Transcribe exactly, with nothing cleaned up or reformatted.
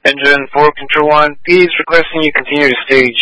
Engine four Control one, please requesting you continue to stage.